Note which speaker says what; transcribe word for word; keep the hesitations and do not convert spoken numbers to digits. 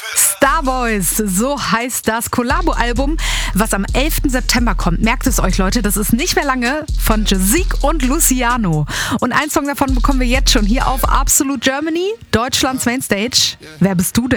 Speaker 1: Starboys, so heißt das Collabo-Album, was am elften September kommt. Merkt es euch, Leute, das ist nicht mehr lange, von Jazik und Luciano. Und einen Song davon bekommen wir jetzt schon hier auf Absolute Germany, Deutschlands Mainstage. Wer bist du denn?